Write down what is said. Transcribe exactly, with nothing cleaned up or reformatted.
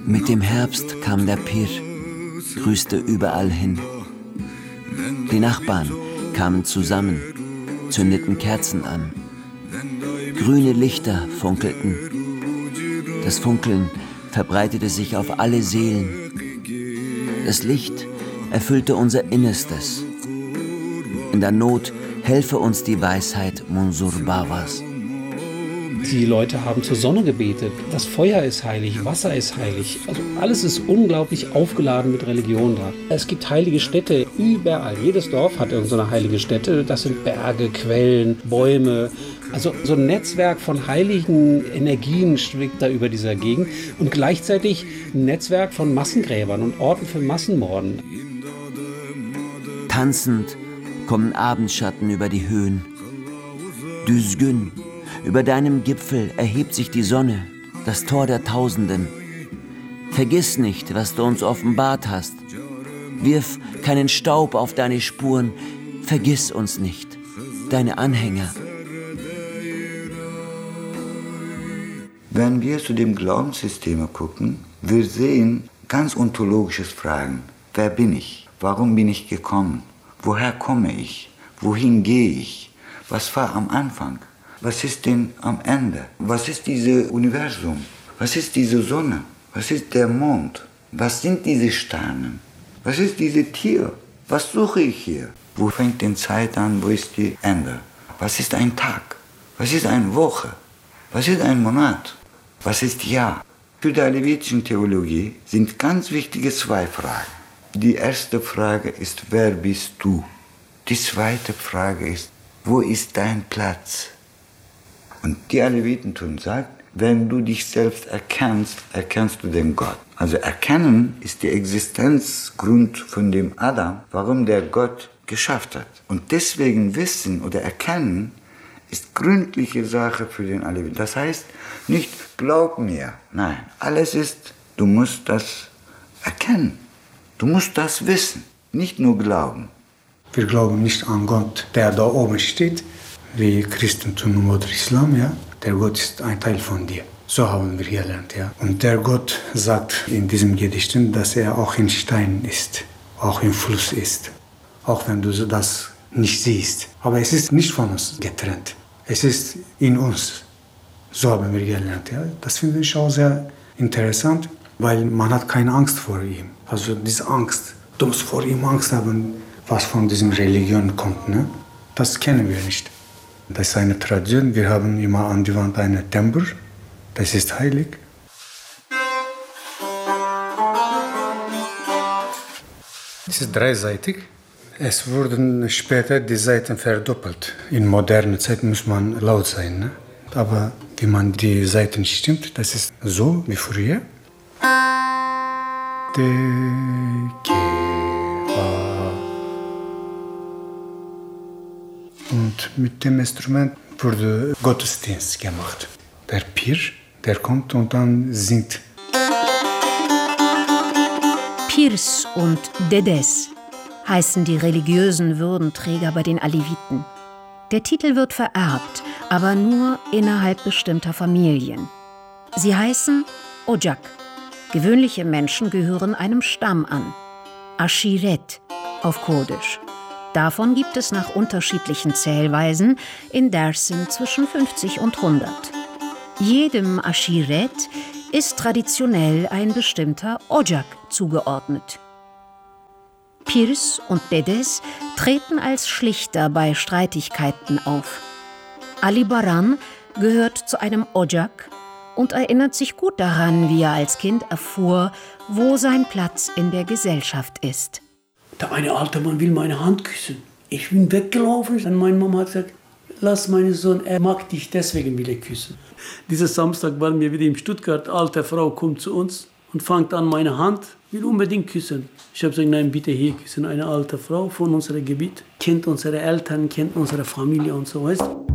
Mit dem Herbst kam der Pir, grüßte überall hin. Die Nachbarn kamen zusammen, zündeten Kerzen an. Grüne Lichter funkelten. Das Funkeln verbreitete sich auf alle Seelen. Das Licht erfüllte unser Innerstes. In der Not helfe uns die Weisheit Munsur Bawas. Die Leute haben zur Sonne gebetet. Das Feuer ist heilig, Wasser ist heilig. Also alles ist unglaublich aufgeladen mit Religion da. Es gibt heilige Städte überall. Jedes Dorf hat irgendeine heilige Stätte. Das sind Berge, Quellen, Bäume. Also so ein Netzwerk von heiligen Energien schwingt da über dieser Gegend. Und gleichzeitig ein Netzwerk von Massengräbern und Orten für Massenmorden. Tanzend kommen Abendschatten über die Höhen. Düzgün, über deinem Gipfel erhebt sich die Sonne, das Tor der Tausenden. Vergiss nicht, was du uns offenbart hast. Wirf keinen Staub auf deine Spuren. Vergiss uns nicht, deine Anhänger. Wenn wir zu dem Glaubenssystem gucken, wir sehen ganz ontologische Fragen. Wer bin ich? Warum bin ich gekommen? Woher komme ich? Wohin gehe ich? Was war am Anfang? Was ist denn am Ende? Was ist dieses Universum? Was ist diese Sonne? Was ist der Mond? Was sind diese Sterne? Was ist dieses Tier? Was suche ich hier? Wo fängt die Zeit an? Wo ist die Ende? Was ist ein Tag? Was ist eine Woche? Was ist ein Monat? Was ist Jahr? Für die alevitische Theologie sind ganz wichtige zwei Fragen. Die erste Frage ist, wer bist du? Die zweite Frage ist, wo ist dein Platz? Und die Aleviten tun sagt, wenn du dich selbst erkennst, erkennst du den Gott. Also erkennen ist der Existenzgrund von dem Adam, warum der Gott geschafft hat. Und deswegen wissen oder erkennen ist gründliche Sache für den Aleviten. Das heißt nicht, glaub mir. Nein, alles ist, du musst das erkennen. Du musst das wissen, nicht nur glauben. Wir glauben nicht an Gott, der da oben steht, wie Christentum oder Islam, ja. Der Gott ist ein Teil von dir. So haben wir gelernt, ja. Und der Gott sagt in diesem Gedichten, dass er auch in Stein ist, auch im Fluss ist. Auch wenn du das nicht siehst. Aber es ist nicht von uns getrennt. Es ist in uns. So haben wir gelernt, ja. Das finde ich auch sehr interessant, weil man hat keine Angst vor ihm. Also diese Angst, du musst vor ihm Angst haben, was von dieser Religion kommt, ne? Das kennen wir nicht. Das ist eine Tradition. Wir haben immer an die Wand einen Tempel. Das ist heilig. Es ist dreiseitig. Es wurden später die Seiten verdoppelt. In moderner Zeit muss man laut sein, ne? Aber wie man die Seiten stimmt, das ist so wie früher. De, ke, a. Und mit dem Instrument wurde Gottesdienst gemacht. Der Pir, der kommt und dann singt. Pirs und Dedes heißen die religiösen Würdenträger bei den Aleviten. Der Titel wird vererbt, aber nur innerhalb bestimmter Familien. Sie heißen Ocak. Gewöhnliche Menschen gehören einem Stamm an. Aschiret auf Kurdisch. Davon gibt es nach unterschiedlichen Zählweisen in Dersim zwischen fünfzig und hundert. Jedem Aschiret ist traditionell ein bestimmter Ocak zugeordnet. Pirs und Dedes treten als Schlichter bei Streitigkeiten auf. Ali Baran gehört zu einem Ocak und erinnert sich gut daran, wie er als Kind erfuhr, wo sein Platz in der Gesellschaft ist. Der eine alte Mann will meine Hand küssen. Ich bin weggelaufen und meine Mama hat gesagt, lass meinen Sohn, er mag dich, deswegen will er küssen. Dieser Samstag waren wir wieder in Stuttgart, eine alte Frau kommt zu uns und fängt an meine Hand, will unbedingt küssen. Ich habe gesagt, nein, bitte hier küssen. Eine alte Frau von unserem Gebiet, kennt unsere Eltern, kennt unsere Familie und so, weißt du.